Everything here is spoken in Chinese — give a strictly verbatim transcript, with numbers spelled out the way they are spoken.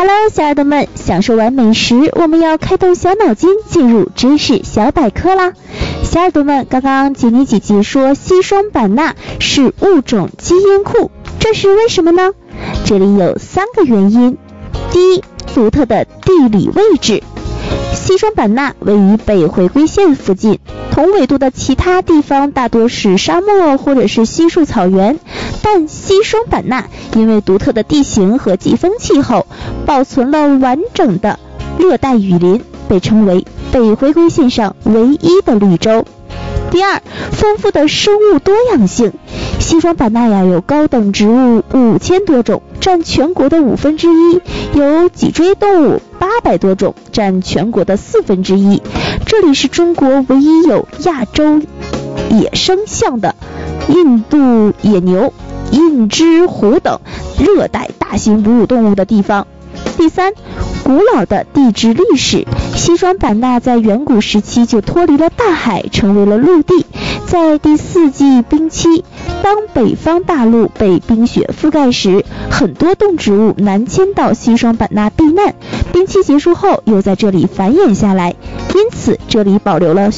Hello， 小耳朵们，享受完美食，我们要开动小脑筋，进入知识小百科啦。小耳朵们，刚刚杰尼姐姐说西双版纳是物种基因库，这是为什么呢？这里有三个原因。第一，独特的地理位置。西双版纳位于北回归线附近，同纬度的其他地方大多是沙漠或者是稀树草原，但西双版纳因为独特的地形和季风气候，保存了完整的热带雨林，被称为北回归线上唯一的绿洲。第二，丰富的生物多样性。西双版纳呀有高等植物五千多种，占全国的五分之一，有脊椎动物八百多种，占全国的四分之一。这里是中国唯一有亚洲野生象的印度野牛、印支虎等热带大型哺乳动物的地方。第三，古老的地质历史。西双版纳在远古时期就脱离了大海，成为了陆地。在第四纪冰期，当北方大陆被冰雪覆盖时，很多动植物南迁到西双版纳避难，冰期结束后又在这里繁衍下来，因此这里保留了